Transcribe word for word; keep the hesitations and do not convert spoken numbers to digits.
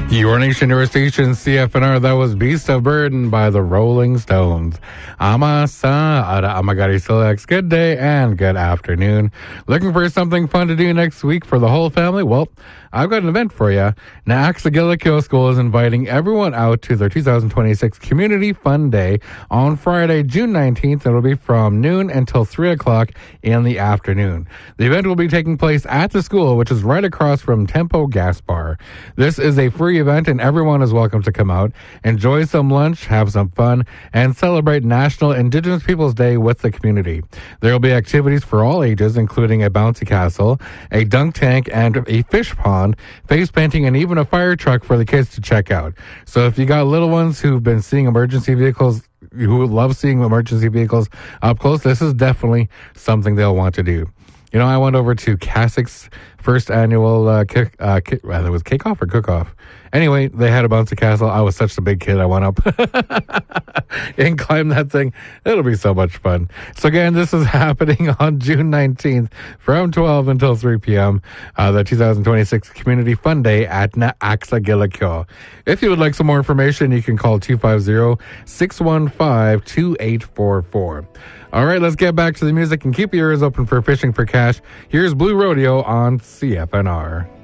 Your Nation, your station, C F N R. That was Beast of Burden by the Rolling Stones. Amasa ara Amagari Silex. Good day and good afternoon. Looking for something fun to do next week for the whole family? Well, I've got an event for you. Naaxagilicos School is inviting everyone out to their two thousand twenty-six Community Fun Day on Friday, June nineteenth. It'll be from noon until three o'clock in the afternoon. The event will be taking place at the school, which is right across from Tempo Gas Bar. This is a free event and everyone is welcome to come out, enjoy some lunch, have some fun, and celebrate National Indigenous Peoples Day with the community. There will be activities for all ages, including a bouncy castle, a dunk tank, and a fish pond, face painting, and even a fire truck for the kids to check out. So if you got little ones who've been seeing emergency vehicles, who love seeing emergency vehicles up close, this is definitely something they'll want to do. You know, I went over to Cassic's first annual uh, kick, uh, kick, rather, it was kickoff or cook-off. Anyway, they had a bouncy castle. I was such a big kid. I went up and climbed that thing. It'll be so much fun. So again, this is happening on June nineteenth from twelve until three p.m. Uh, the two thousand twenty-six Community Fun Day at Naaxagilicos. If you would like some more information, you can call two five zero, six one five, two eight four four. All right, let's get back to the music and keep your ears open for Fishing for Cash. Here's Blue Rodeo on C F N R.